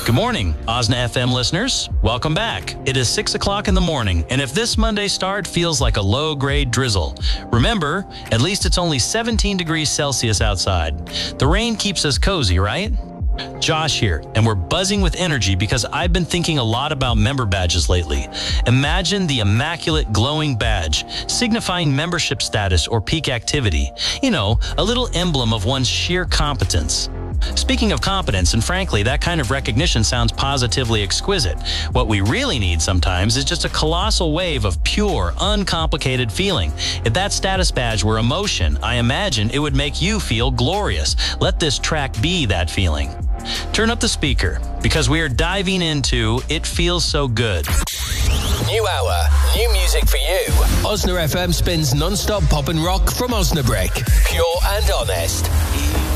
Good morning, Osna FM listeners. Welcome back. It is 6 o'clock in the morning, and if this Monday start feels like a low-grade drizzle, remember, at least it's only 17 degrees Celsius outside. The rain keeps us cozy, right? Josh here, and we're buzzing with energy because I've been thinking a lot about member badges lately. Imagine the immaculate glowing badge, signifying membership status or peak activity. You know, a little emblem of one's sheer competence. Speaking of competence, and frankly, that kind of recognition sounds positively exquisite. What we really need sometimes is just a colossal wave of pure, uncomplicated feeling. If that status badge were emotion, I imagine it would make you feel glorious. Let this track be that feeling. Turn up the speaker, because we are diving into It Feels So Good. New hour, new music for you. Osna FM spins non-stop pop and rock from Osnabrück. Pure and honest.